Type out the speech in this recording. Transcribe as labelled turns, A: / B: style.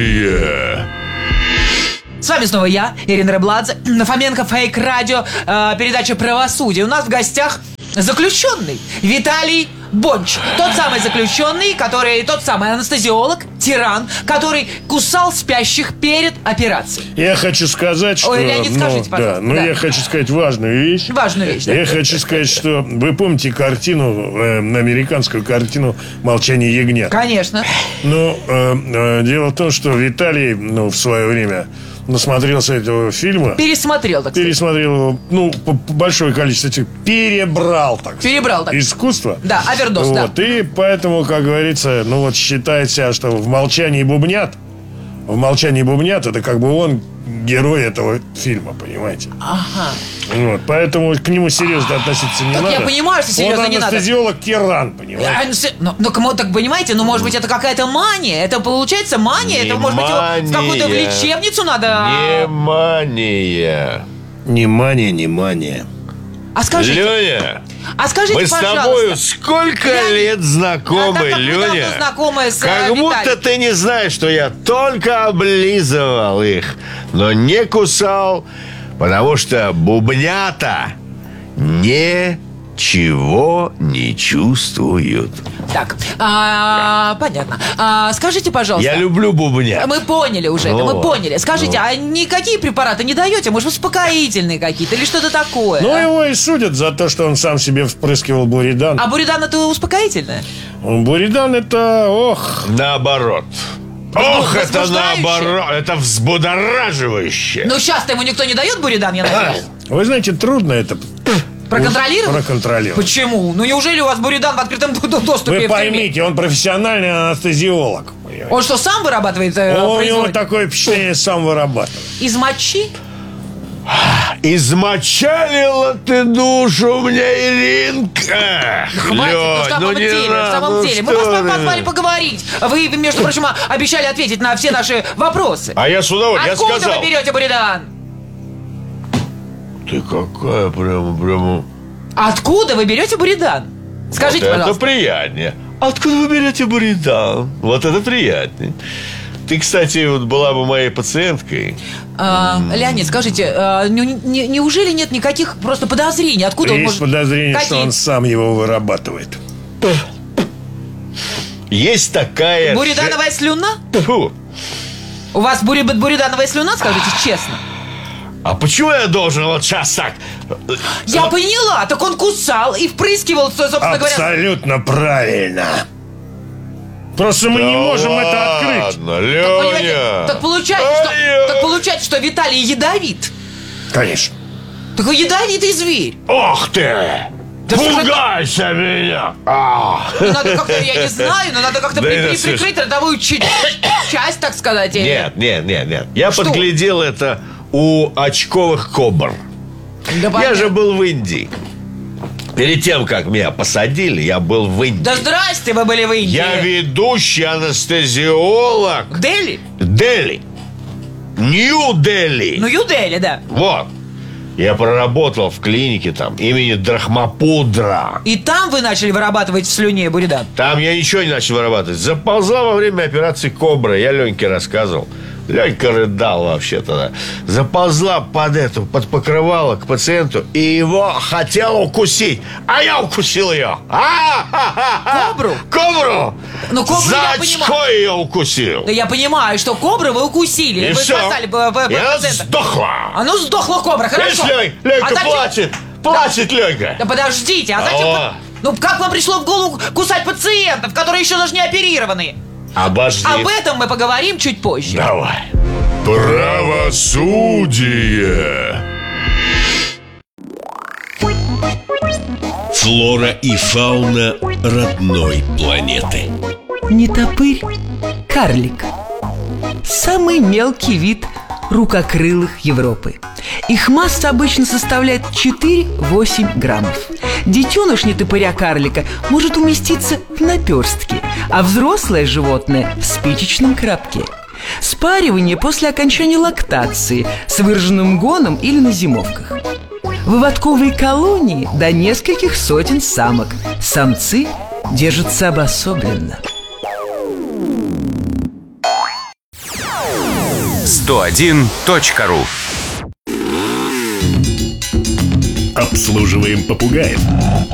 A: С вами снова я, Ирина Рыбладзе, Фоменко Фейк Радио, передача «Правосудие». У нас в гостях заключенный Виталий Бонч. Тот самый заключенный, тот самый анестезиолог, тиран, который кусал спящих перед операцией.
B: Я хочу сказать, что...
A: Ой, Леонид, скажите, пожалуйста.
B: Да, я хочу сказать важную вещь.
A: Важную вещь, да.
B: Я хочу сказать, что вы помните американскую картину «Молчание ягнят»?
A: Конечно.
B: Дело в том, что Виталий, в свое время... насмотрелся этого фильма.
A: Пересмотрел, так сказать.
B: Пересмотрел его, большое количество. Перебрал, так сказать. Искусство.
A: Да, овердоз, да.
B: И поэтому, как говорится, считает себя, что в «Молчании бубнят». В «Молчании бубнят» это как бы он герой этого фильма, понимаете?
A: Ага.
B: Поэтому к нему серьезно относиться не надо.
A: Я понимаю, что серьезно не надо.
B: Он анестезиолог-тиран, понимаете?
A: Так понимаете, может быть, это какая-то мания. Это получается мания. Это, может быть, его в какую-то в лечебницу надо.
B: Не мания.
A: А скажите,
C: Леня,
A: мы
C: с тобою сколько лет знакомы, Леня? Как будто ты не знаешь, что я только облизывал их, но не кусал, потому что бубнята ничего не чувствуют.
A: Так, понятно. Скажите, пожалуйста.
C: Я люблю бубнят.
A: Мы поняли уже это, мы поняли. Скажите, а никакие препараты не даете? Может, успокоительные какие-то или что-то такое?
B: Его и судят за то, что он сам себе впрыскивал буридан.
A: А буридан это успокоительное?
B: Буридан это,
C: наоборот. Это наоборот, это взбудораживающее.
A: Сейчас-то ему никто не дает буридан, я надеюсь.
B: Вы знаете, трудно это
A: проконтролировать? Почему? Неужели у вас буридан в открытом доступе?
B: Вы поймите, он профессиональный анестезиолог.
A: Он что, сам вырабатывает?
B: У него такое впечатление, сам вырабатывает.
A: Из мочи?
C: Измочалила ты душу мне, Иринка.
A: Хватит, в самом деле. Мы вас позвали поговорить. Вы, между прочим, обещали ответить на все наши вопросы.
C: А я с удовольствием сказал.
A: Откуда вы берете буридан?
C: Ты какая прямо...
A: Откуда вы берете буридан? Скажите, пожалуйста.
C: Это приятнее. Откуда вы берете буридан? Вот это приятнее. Ты, кстати, была бы моей пациенткой.
A: Леонид, скажите, неужели нет никаких просто подозрений? Откуда он может...
B: Есть подозрение, что он сам его вырабатывает.
C: Есть такая...
A: Буридановая слюна?
C: Фу.
A: У вас буридановая слюна, скажите честно?
C: А почему я должен сейчас так?
A: Я поняла, так он кусал и впрыскивал, собственно говоря.
B: Абсолютно правильно. Просто мы не можем это открыть.
C: Леня.
A: Так получается, что Виталий ядовит.
B: Конечно.
A: Такой ядовитый зверь.
C: Ох ты! Пугайся меня!
A: Надо как-то, я не знаю, но надо как-то прикрыть родовую часть, так сказать.
C: Нет. Я подглядел это у очковых кобр. Я же был в Индии. Перед тем, как меня посадили, я был в Индии.
A: Да здрасте, вы были в Индии.
C: Я ведущий анестезиолог.
A: Дели?
C: Нью-Дели.
A: Нью-Дели, да.
C: Вот. Я проработал в клинике там имени Драхмапудра.
A: И там вы начали вырабатывать в слюне буридан?
C: Там я ничего не начал вырабатывать. Заползла во время операции кобра. Я Леньке рассказывал. Ленька рыдал вообще тогда. Заползла под покрывало к пациенту и его хотела укусить. А я укусил ее.
A: Кобру?
C: Кобру!
A: Кобру
C: за очко ее укусил.
A: Да я понимаю, что кобру вы укусили.
C: И
A: вы
C: все.
A: И
C: она сдохла.
A: Сдохла кобра, хорошо.
C: Ленька плачет. Плачет Ленька.
A: Да подождите, а зачем... как вам пришло в голову кусать пациентов, которые еще даже не оперированы?
C: Обожди.
A: Об этом мы поговорим чуть позже.
C: Давай.
D: Правосудие. Флора и фауна родной планеты.
E: Нетопырь – карлик. Самый мелкий вид рукокрылых Европы. Их масса обычно составляет 4-8 граммов. Детеныш нетопыря-карлика может уместиться в наперстке, а взрослое животное – в спичечном коробке. Спаривание после окончания лактации с выраженным гоном или на зимовках. Выводковые колонии до нескольких сотен самок. Самцы держатся обособленно.
F: radio101.ru.
D: Обслуживаем попугаев.